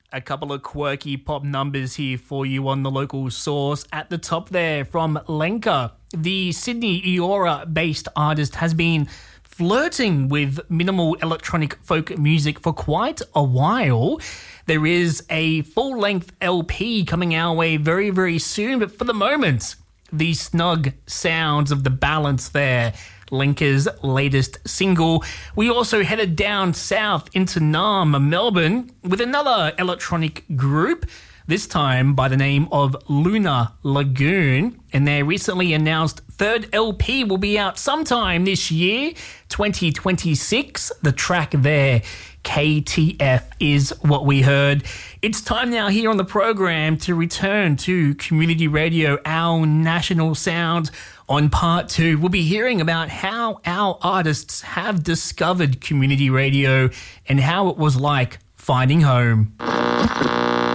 A couple of quirky pop numbers here for you on the local source. At the top there from Lenka, the Sydney Eora-based artist has been flirting with minimal electronic folk music for quite a while. There is a full-length LP coming our way very, very soon, but for the moment, the snug sounds of The Balance there, Lenka's latest single. We also headed down south into Naarm, Melbourne, with another electronic group, this time by the name of Lunar Lagoon, and their recently announced third LP will be out sometime this year, 2026. The track there, KTF, is what we heard. It's time now here on the program to return to Community Radio, our national sound. On part 2, we'll be hearing about how our artists have discovered community radio and how it was like finding home.